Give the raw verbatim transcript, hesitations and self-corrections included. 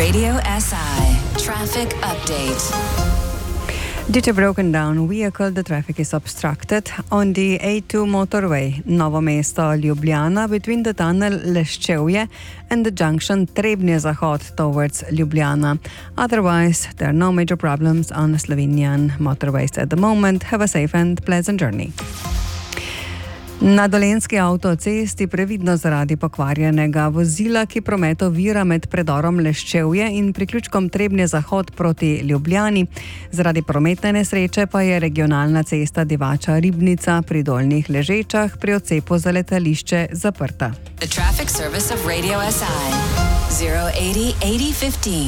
Radio S I Traffic Update. Due to broken down vehicle, the traffic is obstructed on the A two motorway, Novo Mesto-Ljubljana, between the tunnel Leščevje and the junction Trebnje Zahod towards Ljubljana. Otherwise, there are no major problems on Slovenian motorways at the moment. Have a safe and pleasant journey. Na dolenjski avtocesti previdno zaradi pokvarjenega vozila, ki promet ovira med predorom Leščevje in priključkom Trebnje Zahod proti Ljubljani. Zaradi prometne nesreče pa je regionalna cesta Divača-Ribnica pri Dolnjih Ležečah pri odcepu za letališče zaprta. The traffic service of Radio S I zero eighty eighty fifteen.